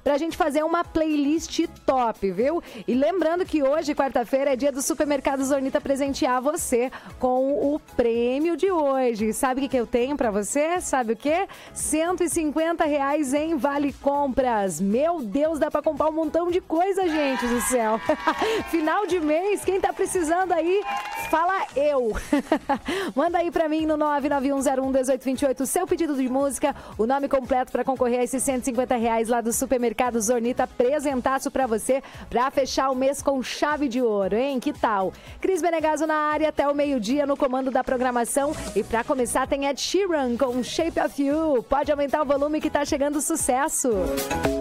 pra gente fazer uma playlist top, viu? E lembrando que hoje, quarta-feira, é dia do Supermercado Zornita presentear você com o prêmio de hoje. Sabe o que eu tenho pra você? Sabe o quê? R$150 em Vale Compras. Meu Deus, dá pra comprar um montão de coisa, gente do céu. Final de mês, quem tá precisando aí, fala eu. Manda aí pra mim no 991011828 o seu pedido de música, o nome completo pra concorrer a esses R$150 lá do Supermercado Zornita, presentaço pra você, pra fechar o mês com chave de ouro, hein? Que tal? Cris Benegaso na área até o meio-dia no comando da programação. E pra começar tem Ed Sheeran com Shape of You. Pode aumentar o volume que tá chegando sucesso.